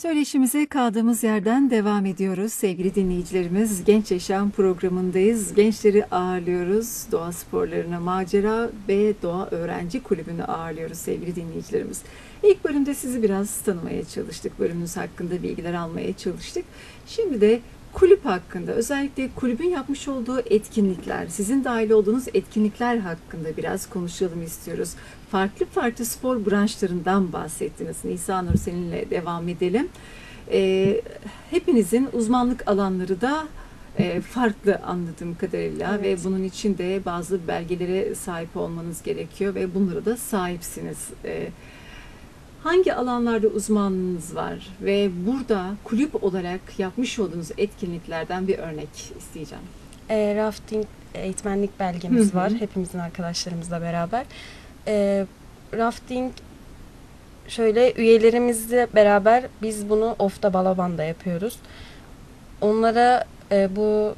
Söyleşimize kaldığımız yerden devam ediyoruz. Sevgili dinleyicilerimiz, Genç Yaşam programındayız. Gençleri ağırlıyoruz. Doğa sporlarına, macera ve doğa öğrenci kulübünü ağırlıyoruz sevgili dinleyicilerimiz. İlk bölümde sizi biraz tanımaya çalıştık. Bölümünüz hakkında bilgiler almaya çalıştık. Şimdi de kulüp hakkında, özellikle kulübün yapmış olduğu etkinlikler, sizin dahil olduğunuz etkinlikler hakkında biraz konuşalım istiyoruz. Farklı farklı spor branşlarından bahsettiniz. Nisa Nur, seninle devam edelim. Hepinizin uzmanlık alanları da farklı anladığım kadarıyla, evet. Ve bunun için de bazı belgelere sahip olmanız gerekiyor ve bunlara da sahipsiniz. Hangi alanlarda uzmanlığınız var ve burada kulüp olarak yapmış olduğunuz etkinliklerden bir örnek isteyeceğim. Rafting eğitmenlik belgemiz var hepimizin arkadaşlarımızla beraber. Rafting şöyle, üyelerimizle beraber biz bunu Of'ta Balaban'da yapıyoruz. Onlara bu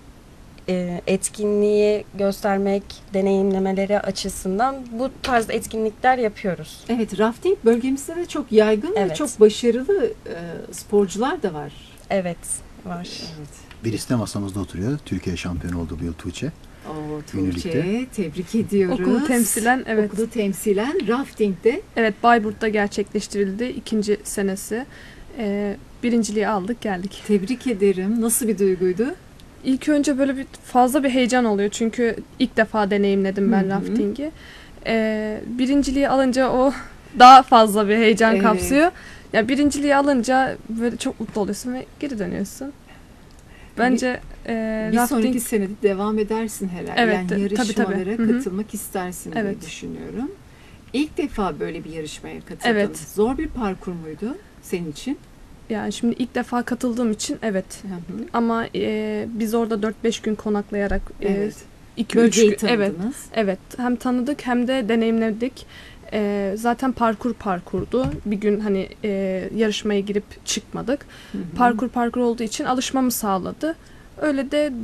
etkinliği göstermek, deneyimlemeleri açısından bu tarz etkinlikler yapıyoruz. Evet, rafting bölgemizde de çok yaygın ve çok başarılı sporcular da var. Evet, var. Evet. Birisi de masamızda oturuyor. Türkiye şampiyonu oldu bu yıl, Tuğçe. Tuğçe, tebrik ediyoruz. Okulu temsilen, evet. Okulu temsilen rafting'de. Evet, Bayburt'ta gerçekleştirildi. 2. senesi. Birinciliği aldık, geldik. Tebrik ederim. Nasıl bir duyguydu? İlk önce böyle fazla bir heyecan oluyor. Çünkü ilk defa deneyimledim ben raftingi. Birinciliği alınca o daha fazla bir heyecan kapsıyor. Yani birinciliği alınca böyle çok mutlu oluyorsun ve geri dönüyorsun. Bence bir sonraki senede devam edersin herhalde. Evet, yani yarışmalara tabii. katılmak istersin diye düşünüyorum. İlk defa böyle bir yarışmaya katıldın. Evet. Zor bir parkur muydu senin için? Yani şimdi ilk defa katıldığım için evet. Ama biz orada 4-5 gün konaklayarak 2-3 gün evet hem tanıdık hem de deneyimledik. Zaten parkurdu. Bir gün hani yarışmaya girip çıkmadık. Parkur olduğu için alışmamı sağladı. Öyle de